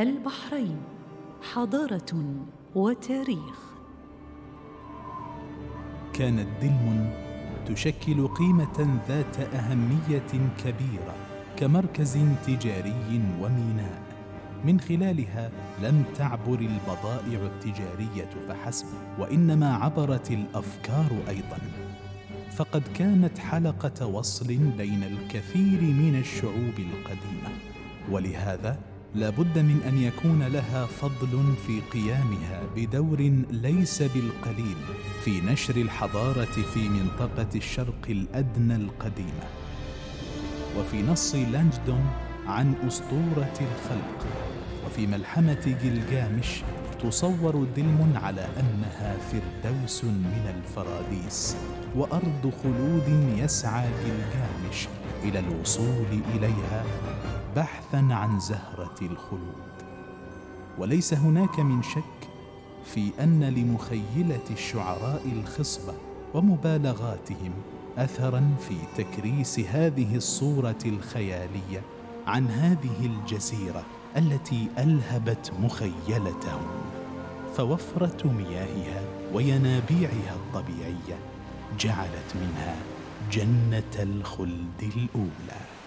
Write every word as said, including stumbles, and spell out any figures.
البحرين حضارة وتاريخ. كانت دلم تشكل قيمة ذات أهمية كبيرة كمركز تجاري وميناء، من خلالها لم تعبر البضائع التجارية فحسب، وإنما عبرت الأفكار أيضاً، فقد كانت حلقة وصل بين الكثير من الشعوب القديمة، ولهذا لا بد من أن يكون لها فضل في قيامها بدور ليس بالقليل في نشر الحضارة في منطقة الشرق الأدنى القديمة. وفي نص لانجدون عن أسطورة الخلق وفي ملحمة جلجامش تصور دلم على أنها فردوس من الفراديس وأرض خلود يسعى جلجامش إلى الوصول إليها بحثاً عن زهرة الخلود. وليس هناك من شك في أن لمخيلة الشعراء الخصبة ومبالغاتهم أثراً في تكريس هذه الصورة الخيالية عن هذه الجزيرة التي ألهبت مخيلتهم، فوفرة مياهها وينابيعها الطبيعية جعلت منها جنة الخلد الأولى.